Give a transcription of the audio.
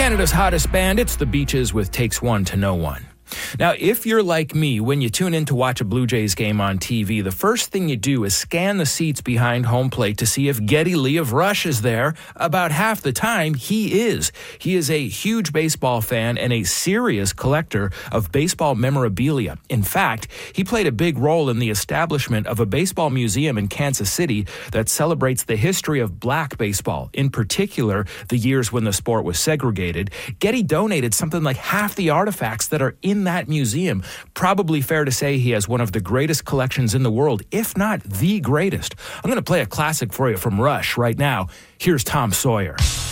Canada's hottest band, it's the Beaches with Takes One to Know One. Now, if you're like me, when you tune in to watch a Blue Jays game on TV, the first thing you do is scan the seats behind home plate to see if Geddy Lee of Rush is there. About half the time, he is. He is a huge baseball fan and a serious collector of baseball memorabilia. In fact, he played a big role in the establishment of a baseball museum in Kansas City that celebrates the history of black baseball, in particular, the years when the sport was segregated. Geddy donated something like half the artifacts that are in that museum. Probably fair to say he has one of the greatest collections in the world, if not the greatest. I'm going to play a classic for you from Rush right now. Here's Tom Sawyer.